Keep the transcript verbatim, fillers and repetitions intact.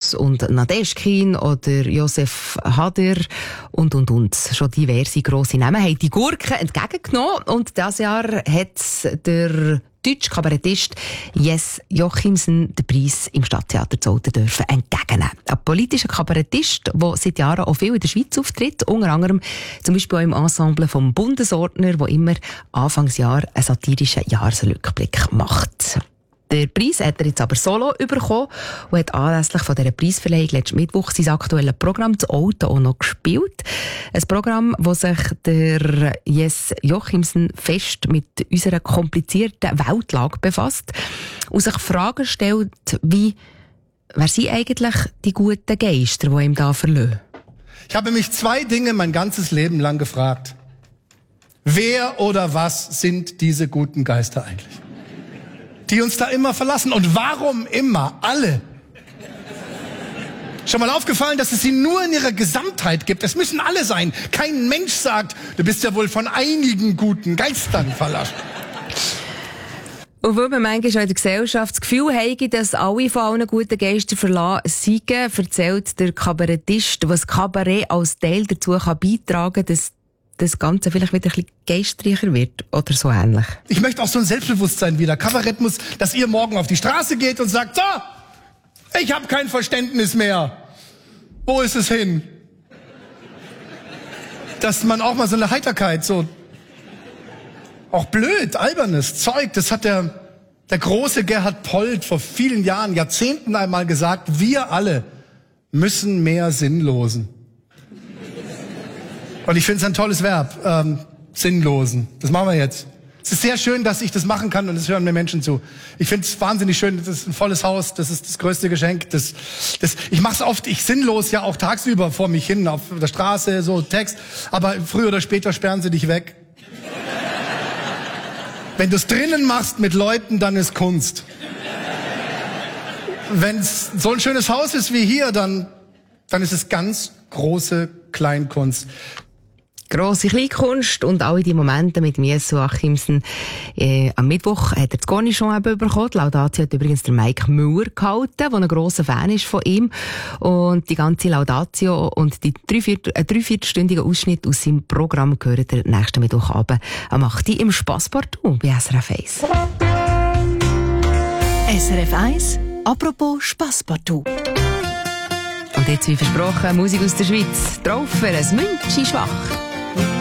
Gross und Nadeschkin oder Josef Hader und, und, und. Schon diverse grosse Namen haben die Gurken entgegengenommen. Und dieses Jahr hat der deutsche Kabarettist Jess Jochimsen den Preis im Stadttheater Zollten dürfen entgegennehmen. Ein politischer Kabarettist, der seit Jahren auch viel in der Schweiz auftritt, unter anderem zum Beispiel auch im Ensemble vom Bundesordner, der immer Anfangsjahr einen satirischen Jahresrückblick macht. Der Preis hat er jetzt aber solo bekommen und hat anlässlich von dieser Preisverleihung letzten Mittwoch sein aktuelles Programm «Das Auto» auch noch gespielt. Ein Programm, das sich der Jess Jochimsen fest mit unserer komplizierten Weltlage befasst und sich Fragen stellt, wie, wer sind eigentlich die guten Geister, die ihm da verlassen? Ich habe mich zwei Dinge mein ganzes Leben lang gefragt. Wer oder was sind diese guten Geister eigentlich? Die uns da immer verlassen. Und warum immer alle? Schon mal aufgefallen, dass es sie nur in ihrer Gesamtheit gibt? Es müssen alle sein. Kein Mensch sagt, du bist ja wohl von einigen guten Geistern verlassen. Und weil man manchmal auch in der Gesellschaft das Gefühl hat, dass alle von allen guten Geistern verlassen seien, erzählt der Kabarettist, was Kabarett als Teil dazu kann beitragen kann, dass das Ganze vielleicht wieder ein bisschen geistreicher wird oder so ähnlich. Ich möchte auch so ein Selbstbewusstsein wieder. Kabarett muss, dass ihr morgen auf die Straße geht und sagt, so, ich habe kein Verständnis mehr. Wo ist es hin? Dass man auch mal so eine Heiterkeit, so auch blöd, albernes Zeug, das hat der, der große Gerhard Polt vor vielen Jahren, Jahrzehnten einmal gesagt, wir alle müssen mehr Sinnlosen. Und ich finde es ein tolles Verb, ähm, Sinnlosen. Das machen wir jetzt. Es ist sehr schön, dass ich das machen kann und es hören mir Menschen zu. Ich finde es wahnsinnig schön, das ist ein volles Haus, das ist das größte Geschenk. Das, das, ich mache es oft, ich sinnlos ja auch tagsüber vor mich hin, auf der Straße, so Text. Aber früher oder später sperren sie dich weg. Wenn du es drinnen machst mit Leuten, dann ist Kunst. Wenn es so ein schönes Haus ist wie hier, dann, dann ist es ganz große Kleinkunst. Grosse Kleinkunst und alle die Momente mit Jess Jochimsen. Äh, am Mittwoch hat er das Cornichon eben bekommen. Die Laudatio hat übrigens der Mike Müller gehalten, der ein grosser Fan ist von ihm. Und die ganze Laudatio und die dreiviertel, äh, dreiviertelstündige Ausschnitt aus seinem Programm gehören der nächsten Mittwochabend am acht Uhr im Spasspartout bei S R F eins. S R F eins, apropos Spasspartout. Und jetzt, wie versprochen, Musik aus der Schweiz. Drauf für ein Münchi schwach.